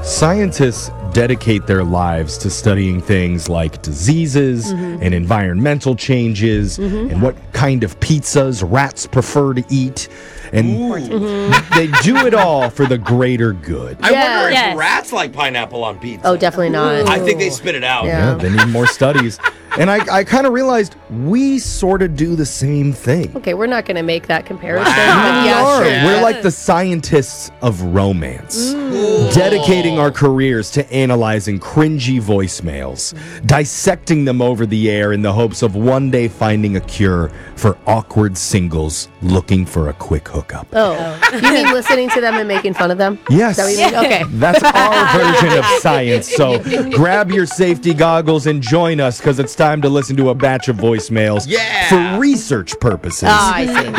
Scientists dedicate their lives to studying things like diseases and environmental changes and what kind of pizzas rats prefer to eat. And they do it all for the greater good. I wonder if Yes. rats like pineapple on pizza. Oh, definitely not. I think they spit it out. Yeah. Yeah, they need more studies. And I kind of realized we sort of do the same thing. Okay, we're not going to make that comparison. Wow. But We yeah, are. sure. We're like the scientists of romance, dedicating our careers to analyzing cringy voicemails, dissecting them over the air in the hopes of one day finding a cure for awkward singles looking for a quick hookup. Oh, you mean listening to them and making fun of them? Yes. Is that what you mean? Okay. That's our version of science. So grab your safety goggles and join us because it's time to listen to a batch of voicemails Yeah. for research purposes. Ah, I see.